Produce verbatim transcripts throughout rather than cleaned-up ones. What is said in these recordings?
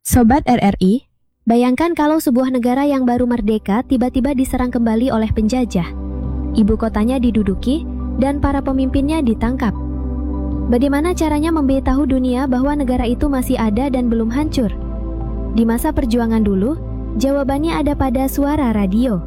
Sobat R R I, bayangkan kalau sebuah negara yang baru merdeka tiba-tiba diserang kembali oleh penjajah. Ibu kotanya diduduki dan para pemimpinnya ditangkap. Bagaimana caranya memberitahu dunia bahwa negara itu masih ada dan belum hancur? Di masa perjuangan dulu, jawabannya ada pada suara radio.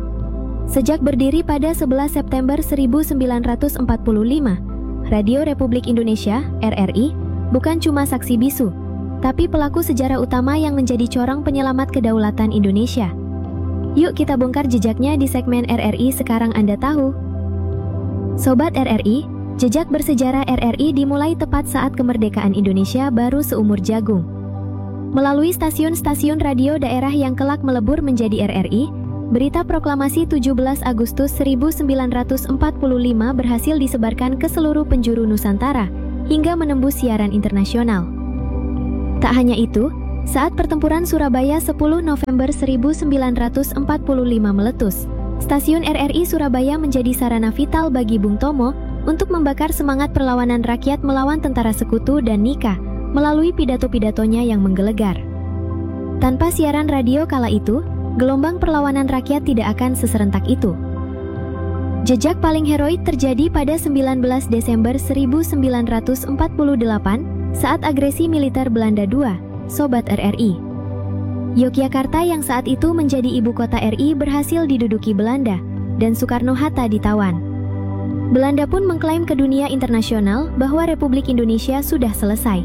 Sejak berdiri pada sebelas September seribu sembilan ratus empat puluh lima, Radio Republik Indonesia (R R I) bukan cuma saksi bisu, tapi pelaku sejarah utama yang menjadi corong penyelamat kedaulatan Indonesia. Yuk kita bongkar jejaknya di segmen R R I Sekarang Anda Tahu. Sobat R R I, jejak bersejarah R R I dimulai tepat saat kemerdekaan Indonesia baru seumur jagung. Melalui stasiun-stasiun radio daerah yang kelak melebur menjadi R R I, berita proklamasi tujuh belas Agustus seribu sembilan ratus empat puluh lima berhasil disebarkan ke seluruh penjuru Nusantara hingga menembus siaran internasional. Tak hanya itu, saat pertempuran Surabaya sepuluh November seribu sembilan ratus empat puluh lima meletus, stasiun R R I Surabaya menjadi sarana vital bagi Bung Tomo untuk membakar semangat perlawanan rakyat melawan tentara sekutu dan Nika melalui pidato-pidatonya yang menggelegar. Tanpa siaran radio kala itu, gelombang perlawanan rakyat tidak akan seserentak itu. Jejak paling heroik terjadi pada sembilan belas Desember seribu sembilan ratus empat puluh delapan saat agresi militer Belanda kedua, Sobat R R I. Yogyakarta yang saat itu menjadi ibu kota R I berhasil diduduki Belanda, dan Soekarno-Hatta ditawan. Belanda pun mengklaim ke dunia internasional bahwa Republik Indonesia sudah selesai.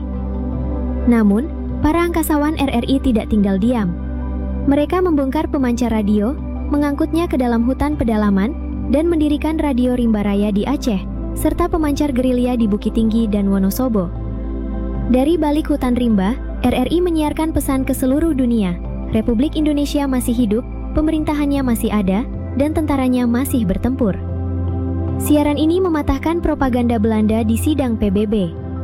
Namun, para angkasawan R R I tidak tinggal diam. Mereka membongkar pemancar radio, mengangkutnya ke dalam hutan pedalaman, dan mendirikan Radio Rimba Raya di Aceh, serta pemancar gerilya di Bukit Tinggi dan Wonosobo. Dari balik hutan rimba, R R I menyiarkan pesan ke seluruh dunia, Republik Indonesia masih hidup, pemerintahannya masih ada, dan tentaranya masih bertempur. Siaran ini mematahkan propaganda Belanda di sidang P B B.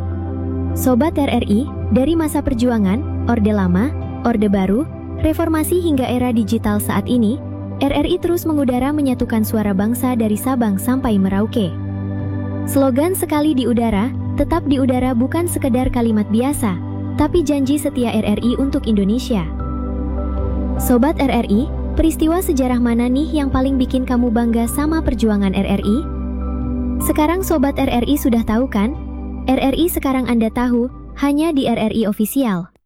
Sobat R R I, dari masa perjuangan, Orde Lama, Orde Baru, Reformasi hingga era digital saat ini, R R I terus mengudara menyatukan suara bangsa dari Sabang sampai Merauke. Slogan sekali di udara, tetap di udara bukan sekedar kalimat biasa, tapi janji setia R R I untuk Indonesia. Sobat R R I, peristiwa sejarah mana nih yang paling bikin kamu bangga sama perjuangan R R I? Sekarang Sobat R R I sudah tahu kan? R R I Sekarang Anda Tahu, hanya di R R I Official.